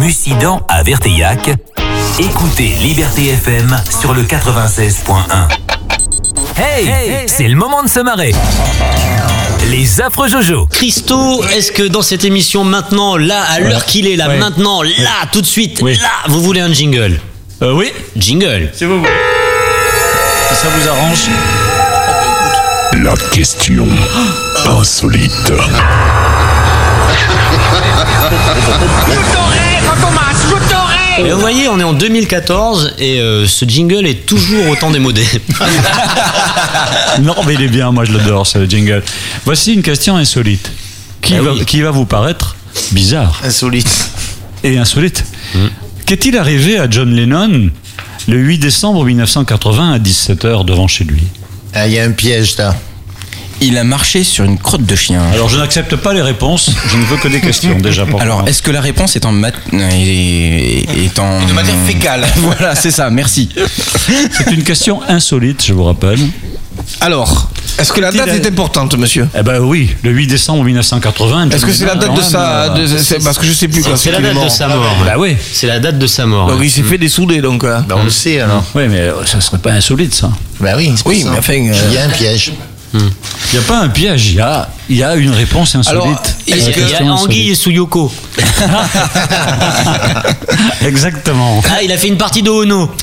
Mussidan à Verteillac. Écoutez Liberté FM sur le 96.1. Hey, c'est le moment de se marrer. Les affreux Jojo. Christo, est-ce que dans cette émission maintenant, là, à l'heure qu'il est, là, maintenant, là, tout de suite, là, vous voulez un jingle? Oui. Jingle. Si vous voulez. Si ça vous arrange. La question insolite. Je t'aurai, Fantomas, je t'aurai. Et vous voyez, on est en 2014 et ce jingle est toujours autant démodé. Non, mais il est bien, moi je l'adore, ce jingle. Voici une question insolite qui va vous paraître bizarre. Insolite. Et insolite. Qu'est-il arrivé à John Lennon le 8 décembre 1980 à 17h devant chez lui? Il y a un piège là. Il a marché sur une crotte de chien. Alors je n'accepte pas les réponses, je ne veux que des questions déjà. Alors est-ce que la réponse est en de matière fécale? Voilà, c'est ça, merci. C'est une question insolite, je vous rappelle. Alors, est-ce que la date est importante, monsieur? Eh ben oui, le 8 décembre 1980. Est-ce que c'est la date de sa... parce que je sais plus quoi. C'est la date de sa mort. Bah oui. C'est la date de sa mort. Donc il s'est fait dessouder, donc... on le sait alors. Oui, mais ça serait pas insolite, ça. Bah oui, c'est oui, ça. mais enfin... Il y a un piège. Il n'y a pas un piège, il y a une réponse insolite. Alors, Il y a Anguille et Suyoko. Exactement. Ah, il a fait une partie de Ono.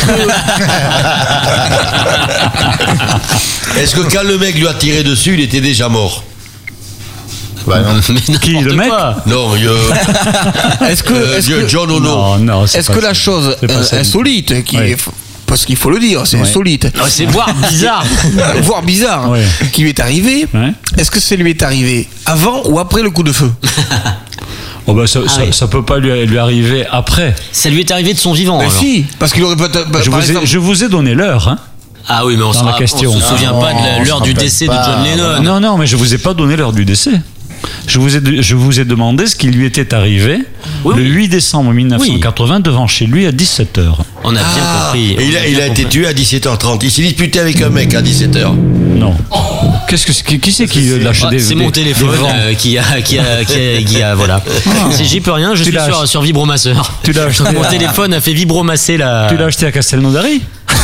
Est-ce que quand le mec lui a tiré dessus, il était déjà mort? Bah non. Qui, le mec? Non, Est-ce que John Ono. Non, est-ce que la chose insolite, qui est... Parce qu'il faut le dire, c'est insolite. Non, c'est voire bizarre. Voire bizarre. Qui lui est arrivé. Est-ce que ça lui est arrivé avant ou après le coup de feu? Oh bah ça peut pas lui arriver après. Ça lui est arrivé de son vivant. Mais si, parce qu'il aurait peut-être... Je vous ai donné l'heure, hein. Ah oui, mais on se souvient pas de l'heure du décès de John Lennon. Non, mais je vous ai pas donné l'heure du décès. Je vous ai demandé ce qui lui était arrivé le 8 décembre 1980 devant chez lui à 17h. On a bien compris. Et il a été tué à 17h30. Il s'est disputé avec un mec à 17h. Non. Qui c'est qui lâche des... C'est mon téléphone qui a voilà. J'y peux rien, je suis sur vibromasseur. Mon téléphone a fait vibromasser la... Tu l'as acheté à Castelnaudary?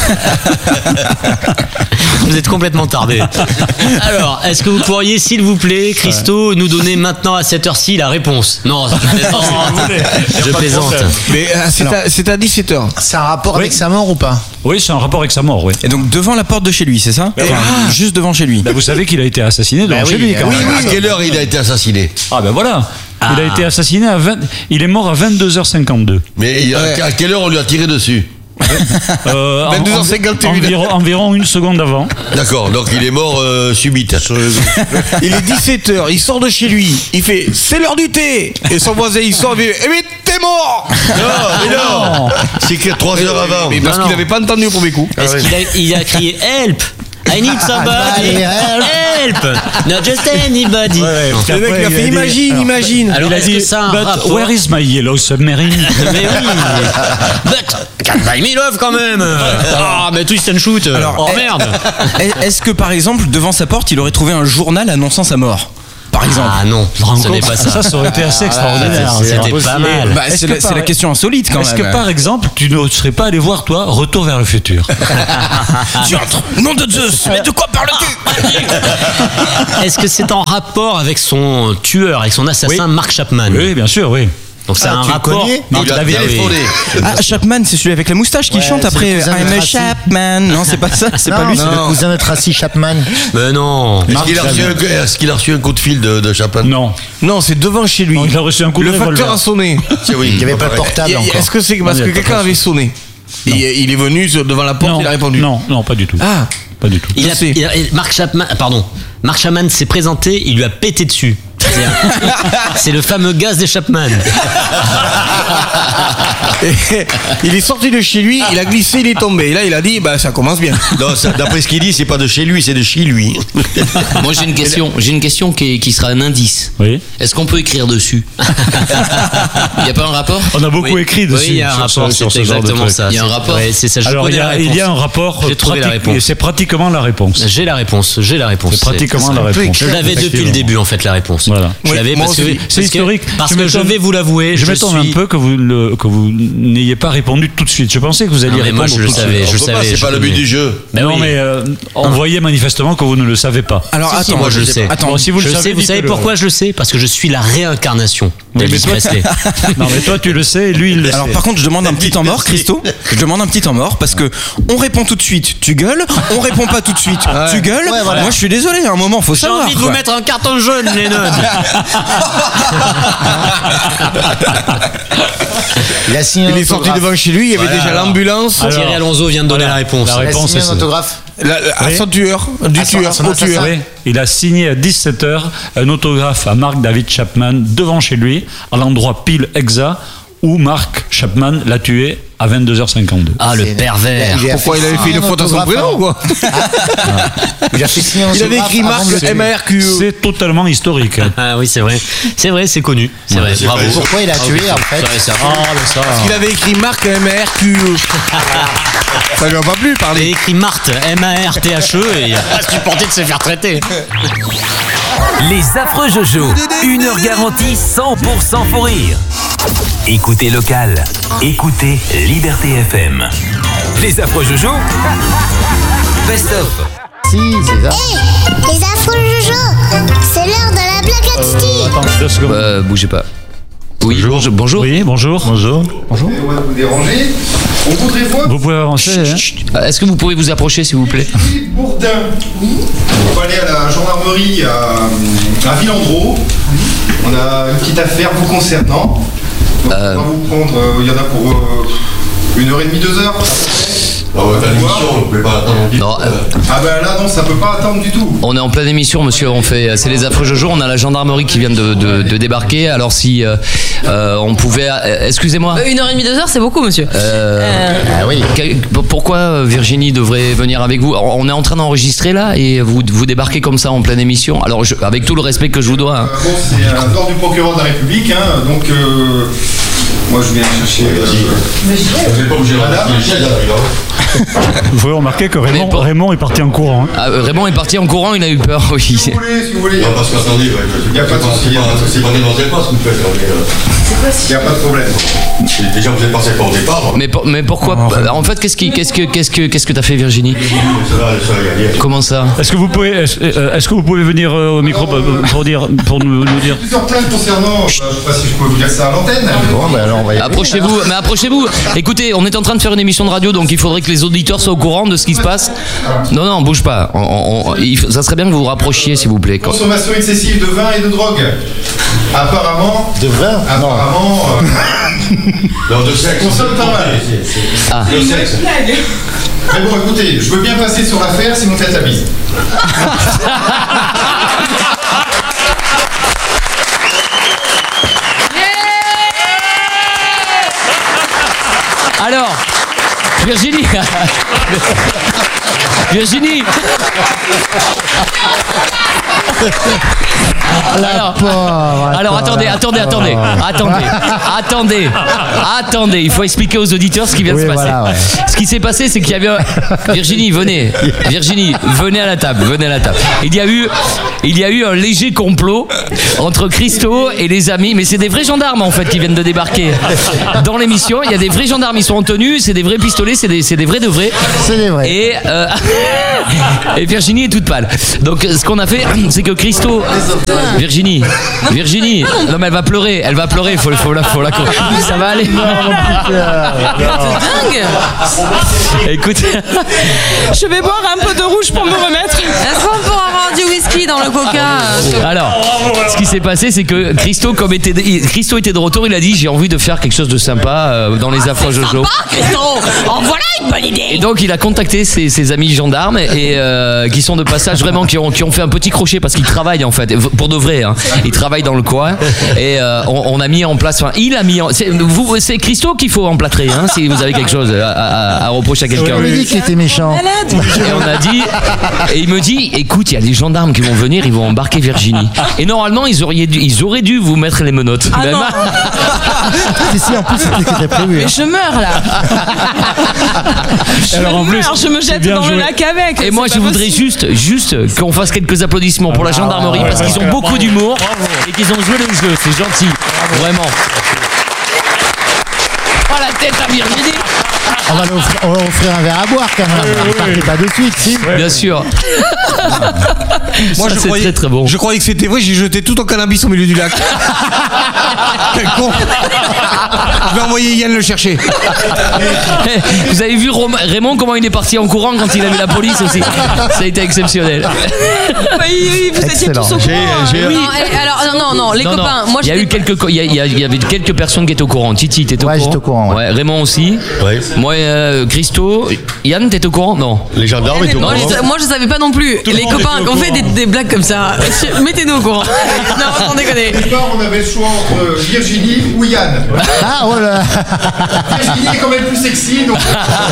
Vous êtes complètement tardé. Alors, est-ce que vous pourriez, s'il vous plaît, Christo, nous donner maintenant à cette heure-ci la réponse? Non, je plaisante. Mais c'est à 17h. C'est un rapport avec sa mort ou pas? Oui, c'est un rapport avec sa mort, oui. Et donc devant la porte de chez lui, c'est ça? Juste devant chez lui. Vous savez qu'il a été assassiné devant chez lui, quand même. À quelle heure il a été assasigné? Ah ben voilà. Il a été assassiné il est mort à 22h52. Mais à quelle heure on lui a tiré dessus? 22h51. Environ une seconde avant. D'accord, donc il est mort subite. Il est 17h, il sort de chez lui, il fait c'est l'heure du thé. Et son voisin il sort et fait mais t'es mort. Non. C'est que 3 heures avant. Mais parce qu'il n'avait pas entendu le premier coup. Est-ce qu'il a crié help? I need somebody, help! Not just anybody. Le mec il a fait imagine. Alors il a est-ce dit, que ça a un rapport? Where is my yellow submarine? Mais oui. But can't buy me love quand même. Ah, mais twist and shoot. Alors, merde. Est-ce que par exemple, devant sa porte, il aurait trouvé un journal annonçant sa mort? Par exemple. Ah non, ce n'est pas ça. Ça aurait été assez extraordinaire. C'était pas mal. Bah, c'est la question insolite quand même. Est-ce que par exemple, tu ne serais pas allé voir, toi, Retour vers le futur? Tu entres. Nom de Zeus, mais de quoi parles-tu? Est-ce que c'est en rapport avec son tueur, avec son assassin Mark Chapman? Oui, bien sûr, oui. Donc c'est un rapport. Il a téléphoné. Ah, Chapman, c'est celui avec la moustache qui chante après I'm a Chapman. Non, c'est pas ça, c'est pas lui. C'est le cousin de Tracy Chapman. Mais non. Est-ce qu'il a reçu un coup de fil de Chapman? Non, c'est devant chez lui. Non, il a reçu un coup de Le revolver. facteur a sonné. Il n'y avait pas de portable encore. Est-ce que c'est parce que quelqu'un avait sonné? Il est venu devant la porte, il a répondu. Non, pas du tout. Ah, pas du tout. Mark Chapman s'est présenté, il lui a pété dessus. C'est le fameux gaz des Chapman. Il est sorti de chez lui, il a glissé, il est tombé. Et là, il a dit, bah ça commence bien. Non, d'après ce qu'il dit, c'est pas de chez lui, c'est de chez lui. Moi, j'ai une question qui sera un indice. Oui. Est-ce qu'on peut écrire dessus? Il n'y a pas un rapport? On a beaucoup écrit dessus. Oui, il y a un rapport, c'est exactement ça. Il y a un rapport. Ouais, c'est ça. Alors, il y a un rapport. J'ai trouvé la réponse. Et c'est pratiquement la réponse. J'ai la réponse. C'est pratiquement la réponse. Je l'avais depuis le début, en fait, la réponse. Voilà. Je l'avais moi parce aussi. que C'est historique. Parce que je vais vous l'avouer, je m'étonne un peu que vous n'ayez pas répondu tout de suite. Je pensais que vous alliez répondre tout de suite. Je savais. C'est pas le but du jeu. Non, mais on voyait manifestement que vous ne le savez pas. Alors attends, moi je le sais. Attends, si vous le savez, vous savez pourquoi je le sais? Parce que je suis la réincarnation d'Elvis Presley. Non, mais toi tu le sais et lui il le sait. Alors par contre, je demande un petit temps mort, Christo. Je demande un petit temps mort parce que on répond tout de suite, tu gueules. On répond pas tout de suite, tu gueules. Ouais, voilà. Moi, je suis désolé. À un moment, faut J'ai savoir. envie de vous quoi. mettre un carton jaune, Lennon. Il a signé un Il est sorti autographe. devant chez lui, il y avait déjà l'ambulance. Thierry Alonso vient de donner la réponse. La Il a réponse signé est un autographe. À son tueur, du tueur, son au tueur. Oui, il a signé à 17h un autographe à Mark David Chapman devant chez lui, à l'endroit pile exact où Mark Chapman l'a tué à 22h52. Ah, le pervers. Pourquoi il avait fait une faute à son prénom, quoi? Il a fait signer un Il avait autographe écrit avant Marc de le tuer. M-A-R-Q-E. C'est totalement historique. Ah oui, c'est vrai. C'est vrai, c'est connu. C'est vrai. Bravo. Pourquoi il a tué en fait? Parce qu'il avait écrit Marc M-A-R-Q-E. Ça lui a pas plu Il a parler. écrit Marthe, M-A-R-T-H-E, et il a pas supporté de se faire traiter. Les affreux Jojo, 1 heure garantie 100% pour rire. Écoutez local, écoutez Liberté FM. Les affreux Jojo, best of. Si, c'est ça. Les affreux Jojo, c'est l'heure de la blague à Titi. Attends, 2 secondes. Bougez pas. Oui, bonjour. Oui, bonjour. Bonjour. On va vous déranger. On voudrait voir Vous pouvez avancer. Hein. Est-ce que vous pouvez vous approcher, s'il vous plaît? Bourdin. On va aller à la gendarmerie à Villandreau. On a une petite affaire vous concernant. Donc, on va vous prendre, il y en a pour 1h30, 2 heures. T'as l'émission, on ne pouvait pas attendre. Non. Ah ben là non, ça peut pas attendre du tout. On est en pleine émission, monsieur. C'est les affreux Jojo. On a la gendarmerie qui vient de débarquer. Alors si on pouvait, excusez-moi. 1h30, 2 heures, c'est beaucoup, monsieur. Ah oui. Pourquoi Virginie devrait venir avec vous? On est en train d'enregistrer là et vous débarquez comme ça en pleine émission. Alors avec tout le respect que je vous dois. Hein. Bon, c'est un ordre du procureur de la République, hein, donc moi je viens chercher. Vous n'êtes pas obligé de rester les chaises, Vous pouvez remarquer que Raymond est parti en courant. Hein. Raymond est parti en courant, il a eu peur. Oui. Si vous voulez. Non, parce qu'attendez, il n'y a pas de souci. C'est pas n'importe quoi ce que vous faites. Il n'y a pas de problème. Déjà, vous êtes passé pas au départ. Mais pourquoi? En fait, qu'est-ce que t'as fait, Virginie? Comment ça? Est-ce que vous pouvez venir au micro pour nous dire? Plusieurs plaintes concernant. Je sais pas si je peux vous dire ça à l'antenne. Bon, ben alors on va y aller. Approchez-vous. Écoutez, on est en train de faire une émission de radio, donc il faudrait que les auditeurs soient au courant de ce qui se passe. Non, bouge pas. Ça serait bien que vous vous rapprochiez, s'il vous plaît. Consommation excessive de vin et de drogue. Apparemment. De vin? Apparemment. Non, de sexe. Consomme pas mal. Ah. De sexe. Mais bon, écoutez, je veux bien passer sur l'affaire si vous me faites la bise. Alors, Virginie. Alors attendez, il faut expliquer aux auditeurs ce qui vient de se passer. Voilà, ouais. Ce qui s'est passé, c'est qu'il y avait Virginie, venez à la table. Il y a eu un léger complot entre Christo et les amis, mais c'est des vrais gendarmes en fait qui viennent de débarquer dans l'émission. Il y a des vrais gendarmes, ils sont en tenue, c'est des vrais pistolets, c'est des vrais de vrais. C'est des vrais. Et Virginie est toute pâle. Donc ce qu'on a fait, c'est que Christo, Virginie, non mais elle va pleurer, faut la ça va aller. Dingue. Écoute, Je vais boire un peu de rouge pour me remettre. Est-ce qu'on peut avoir du whisky dans le coca? alors, ce qui s'est passé, c'est que Christo était de retour, il a dit j'ai envie de faire quelque chose de sympa dans les affreux Jojo. Christo, en voilà une bonne idée. Et donc il a contacté ses amis gendarmes et qui sont de passage vraiment qui ont fait un petit crochet parce qu'ils travaillent en fait pour de vrai. Hein. Ils travaillent dans le coin et on a mis en place. Enfin, c'est Christo qu'il faut emplâtrer hein, si vous avez quelque chose à reprocher à quelqu'un. On lui dit qu'il était méchant. Et on a dit, et il me dit, écoute, il y a des gendarmes qui vont venir, ils vont embarquer Virginie. Et normalement, ils auraient dû vous mettre les menottes. Ah non. Si, en plus, c'était prévu. Mais je meurs là. Je me jette dans le lac avec. Et moi, je voudrais juste qu'on fasse quelques applaudissements pour la gendarmerie parce qu'ils ont beaucoup d'humour et qu'ils ont joué le jeu. C'est gentil. Vraiment. Oh, la tête à Virginie. On va offrir un verre à boire quand même. Ne partez pas de suite, si. Bien sûr. Moi, ça, c'est très très bon. Je croyais que c'était vrai, j'ai jeté tout en cannabis au milieu du lac. Quel con. Je vais envoyer Yann le chercher. Vous avez vu Raymond comment il est parti en courant quand il a vu la police aussi. Ça a été exceptionnel. Oui, vous étiez tous au courant. Alors non, les copains. Moi, il y avait quelques personnes qui étaient au courant. Titi, t'étais au courant? Ouais, j'étais au courant. Ouais, Raymond aussi. Ouais. Moi, Christo, Yann, t'es au courant? Non. Les gendarmes étaient au courant. Moi je savais pas non plus. Les copains, on fait des blagues comme ça. Mettez-nous au courant. Non, sans déconner. Au départ, on avait le choix entre Virginie ou Yann. Ah, oh là. Virginie est quand même plus sexy. Donc...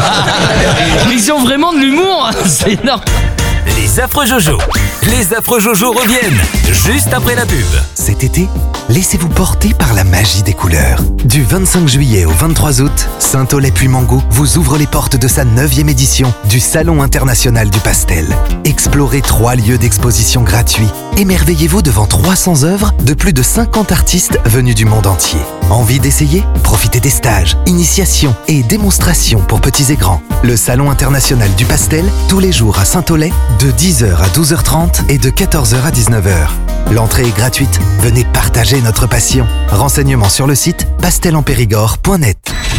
Ils ont vraiment de l'humour. C'est énorme. Les affreux Jojo. Les affreux Jojo reviennent juste après la pub. Cet été, laissez-vous porter par la magie des couleurs. Du 25 juillet au 23 août, Saint-Aulay-Puymango vous ouvre les portes de sa 9e édition du Salon international du pastel. Explorez 3 lieux d'exposition gratuits. Émerveillez-vous devant 300 œuvres de plus de 50 artistes venus du monde entier. Envie d'essayer? Profitez des stages, initiations et démonstrations pour petits et grands. Le Salon international du pastel, tous les jours à Saint-Aulay, de 10h à 12h30 et de 14h à 19h. L'entrée est gratuite. Venez partager notre passion. Renseignements sur le site pastelenpérigord.net.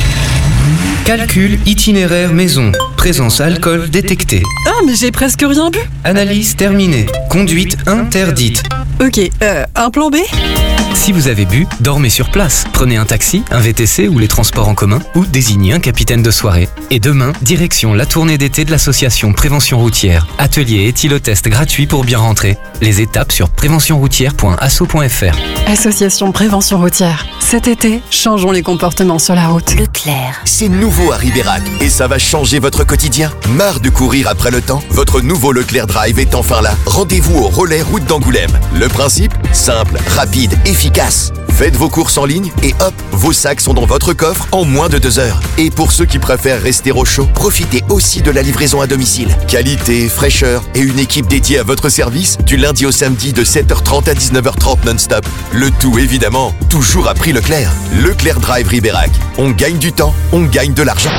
Calcul itinéraire maison. Présence alcool détectée. Ah, mais j'ai presque rien bu. Analyse terminée. Conduite interdite. Ok, un plan B? Si vous avez bu, dormez sur place. Prenez un taxi, un VTC ou les transports en commun ou désignez un capitaine de soirée. Et demain, direction la tournée d'été de l'association Prévention Routière. Atelier éthylotest gratuit pour bien rentrer. Les étapes sur préventionroutière.asso.fr. Association Prévention Routière. Cet été, changeons les comportements sur la route. Leclerc. C'est nouveau à Ribérac et ça va changer votre quotidien. Marre de courir après le temps? Votre nouveau Leclerc Drive est enfin là. Rendez-vous au relais route d'Angoulême. Le principe? Simple, rapide, efficace. Faites vos courses en ligne et hop, vos sacs sont dans votre coffre en moins de 2 heures. Et pour ceux qui préfèrent rester au chaud, profitez aussi de la livraison à domicile. Qualité, fraîcheur et une équipe dédiée à votre service du lundi au samedi de 7h30 à 19h30 non-stop. Le tout évidemment, toujours à prix Leclerc. Leclerc Drive Ribérac. On gagne du temps, on gagne de l'argent.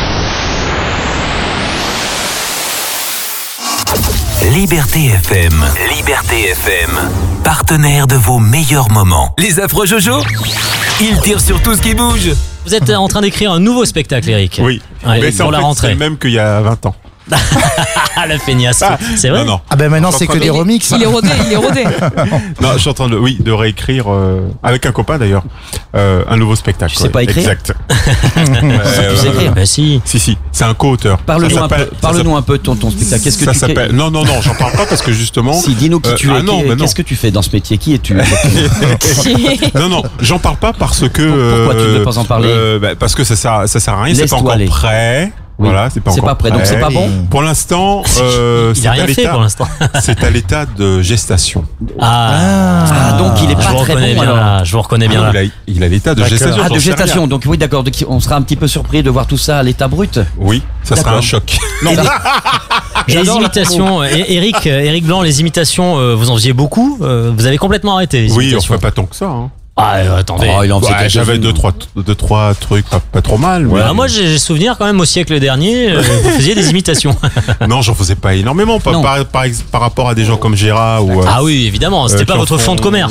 Liberté FM. Liberté FM. Partenaire de vos meilleurs moments. Les affreux Jojo, ils tirent sur tout ce qui bouge. Vous êtes en train d'écrire un nouveau spectacle, Eric. Oui, Ouais, mais c'est pour la rentrée. C'est le même qu'il y a 20 ans. La feignasse, c'est vrai? Non. Ah ben maintenant c'est que des remixes. Il est rodé. Non, je suis en train de réécrire, avec un copain d'ailleurs, un nouveau spectacle. Tu sais pas écrire? Exact. Tu sais écrire? Bah si. Si, c'est un co-auteur. Parle-nous un peu de ton spectacle. Qu'est-ce que ça tu s'appelle... fais? Non, j'en parle pas parce que justement... Si, dis-nous qui tu es. Qu'est-ce que tu fais dans ce métier? Qui es-tu? Non, j'en parle pas parce que... Pourquoi tu ne veux pas en parler? Parce que ça sert à rien, c'est pas encore prêt. Oui. Voilà, c'est pas encore prêt, donc c'est pas bon. Pour l'instant, il a rien fait pour l'instant. c'est à l'état de gestation. Donc il est pas très bon alors. Je vous reconnais bien là. Il a l'état de gestation. De gestation. Donc oui, d'accord. Donc, on sera un petit peu surpris de voir tout ça à l'état brut. Oui, ça sera un choc. Les imitations, Eric Blanc, les imitations, vous en faisiez beaucoup. Vous avez complètement arrêté. Les oui, on imitations. fait pas tant que ça. Hein. Attendez. J'avais deux, trois trucs pas trop mal. Mais... moi, j'ai souvenir quand même au siècle dernier, vous faisiez des imitations. Non, j'en faisais pas énormément. Par rapport à des gens comme Gérard ou. Oui, évidemment. C'était pas votre fond de commerce.